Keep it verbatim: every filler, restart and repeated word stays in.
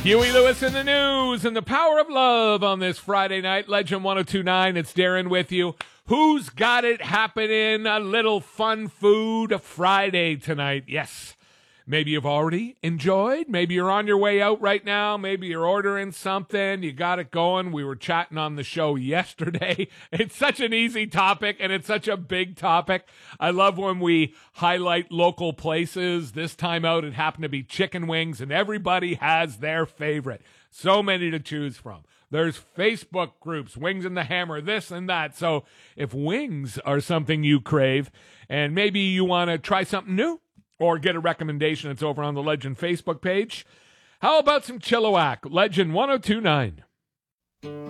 Huey Lewis in the news and the power of love on this Friday night. Legend one oh two point nine, it's Darren with you. Who's got it happening? A little fun food Friday tonight. Yes. Maybe you've already enjoyed. Maybe you're on your way out right now. Maybe you're ordering something. You got it going. We were chatting on the show yesterday. It's such an easy topic, and it's such a big topic. I love when we highlight local places. This time out, it happened to be chicken wings, and everybody has their favorite. So many to choose from. There's Facebook groups, Wings and the Hammer, this and that. So if wings are something you crave, and maybe you want to try something new, or get a recommendation, it's over on the Legend Facebook page. How about some Chilliwack? Legend one oh two point nine.